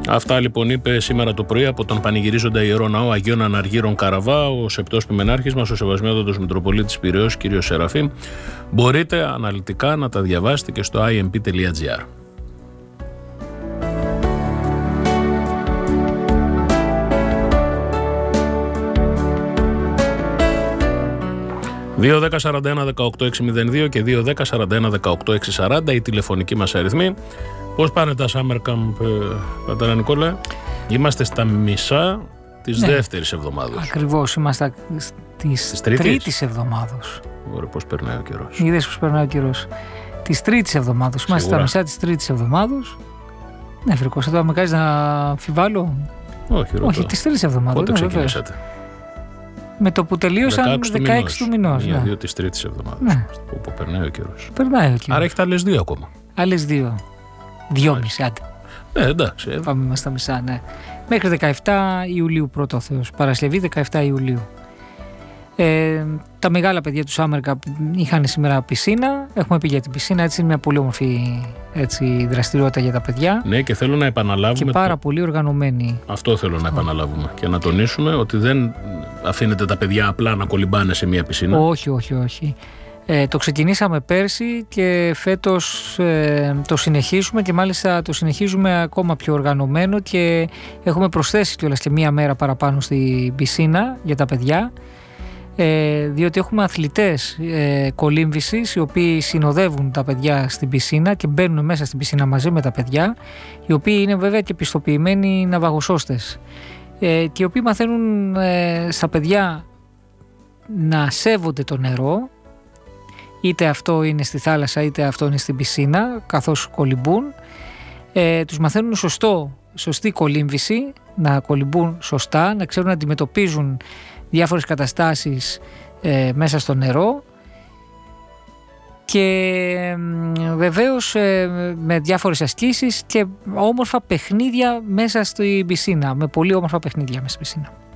Αυτά λοιπόν είπε σήμερα το πρωί από τον πανηγυρίζοντα Ιερό Ναό Αγίων Αναργύρων Καραβά ο Σεπτός Πιμενάρχης μας, ο Σεβασμιότατος Μητροπολίτης Πειραιώς κ. Σεραφείμ. Μπορείτε αναλυτικά να τα διαβάσετε και στο imp.gr. 2-10-41-18-602 και 2-10-41-18-640 οι τηλεφωνικοί μας αριθμοί. Πώς πάνε τα Summer Camp, πατέρα Νικόλα? Είμαστε στα μισά της δεύτερης εβδομάδος. Ακριβώς, είμαστε της τρίτης εβδομάδος. Ωραία, πώς περνάει ο καιρός. Είδες πώς περνάει ο καιρός. Της τρίτης εβδομάδος. Είμαστε στα μισά της τρίτης εβδομάδος. Ναι, Φρικός, θα με κάνεις να αμφιβάλλω. Όχι, της τρίτης εβδομάδος. Πότε ξεκινήσατε? Με το που τελείωσαν 16 του μηνός. Μία, δύο της τρίτης εβδομάδας. Ναι. Όπου περνάει ο καιρός. Περνάει ο καιρός. Άρα έχετε άλλες δύο ακόμα. Άλλες δύο. Δυόμιση, άντε. Ναι, εντάξει. Πάμε μας στα μισά, ναι. Μέχρι 17 Ιουλίου πρώτο Θεός. Παρασκευή 17 Ιουλίου. Τα μεγάλα παιδιά του Summer Cup είχαν σήμερα πισίνα. Έχουμε πει για την πισίνα, έτσι είναι μια πολύ όμορφη δραστηριότητα για τα παιδιά. Ναι, και θέλω να επαναλάβουμε. Και πάρα πολύ οργανωμένη. Αυτό θέλω να επαναλάβουμε και να τονίσουμε ότι δεν αφήνετε τα παιδιά απλά να κολυμπάνε σε μια πισίνα. Όχι. Το ξεκινήσαμε πέρσι και φέτος το συνεχίζουμε και μάλιστα το συνεχίζουμε ακόμα πιο οργανωμένο και έχουμε προσθέσει κιόλας και μία μέρα παραπάνω στην πισίνα για τα παιδιά. Διότι έχουμε αθλητές κολύμβησης οι οποίοι συνοδεύουν τα παιδιά στην πισίνα και μπαίνουν μέσα στην πισίνα μαζί με τα παιδιά, οι οποίοι είναι βέβαια και πιστοποιημένοι ναυαγοσώστες και οι οποίοι μαθαίνουν στα παιδιά να σέβονται το νερό, είτε αυτό είναι στη θάλασσα είτε αυτό είναι στην πισίνα, καθώς κολυμπούν. Τους μαθαίνουν σωστή κολύμβηση, να κολυμπούν σωστά, να ξέρουν να αντιμετωπίζουν διάφορες καταστάσεις μέσα στο νερό και βεβαίως με διάφορες ασκήσεις και όμορφα παιχνίδια μέσα στην πισίνα, με πολύ όμορφα παιχνίδια μέσα στην πισίνα.